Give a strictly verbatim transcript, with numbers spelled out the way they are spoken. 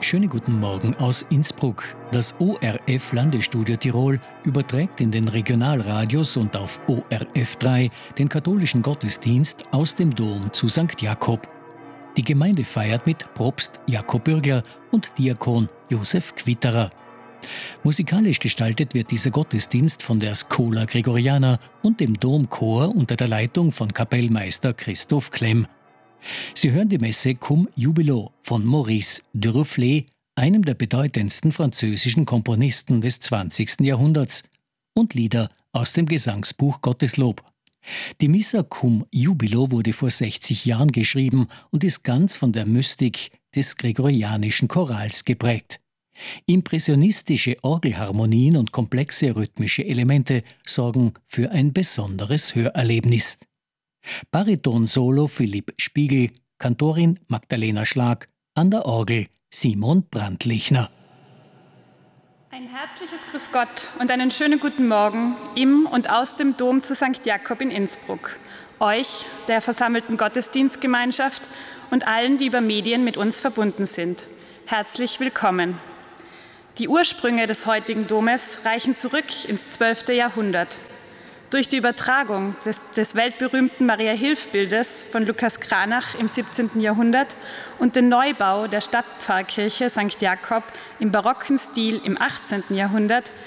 Schönen guten Morgen aus Innsbruck. Das O R F Landesstudio Tirol überträgt in den Regionalradios und auf O R F drei den katholischen Gottesdienst aus dem Dom zu Sankt Jakob. Die Gemeinde feiert mit Propst Jakob Bürgler und Diakon Josef Quitterer. Musikalisch gestaltet wird dieser Gottesdienst von der Schola Gregoriana und dem Domchor unter der Leitung von Kapellmeister Christoph Klemm. Sie hören die Messe Cum Jubilo von Maurice Duruflé, einem der bedeutendsten französischen Komponisten des zwanzigsten Jahrhunderts, und Lieder aus dem Gesangsbuch Gotteslob. Die Missa Cum Jubilo wurde vor sechzig Jahren geschrieben und ist ganz von der Mystik des gregorianischen Chorals geprägt. Impressionistische Orgelharmonien und komplexe rhythmische Elemente sorgen für ein besonderes Hörerlebnis. Bariton-Solo Philipp Spiegel, Kantorin Magdalena Schlag, an der Orgel Simon Brandlichner. Ein herzliches Grüß Gott und einen schönen guten Morgen im und aus dem Dom zu Sankt Jakob in Innsbruck. Euch, der versammelten Gottesdienstgemeinschaft und allen, die über Medien mit uns verbunden sind. Herzlich willkommen. Die Ursprünge des heutigen Domes reichen zurück ins zwölfte Jahrhundert. Durch die Übertragung des, des weltberühmten Maria-Hilf-Bildes von Lukas Cranach im siebzehnten Jahrhundert und den Neubau der Stadtpfarrkirche Sankt Jakob im barocken Stil im achtzehnten Jahrhundert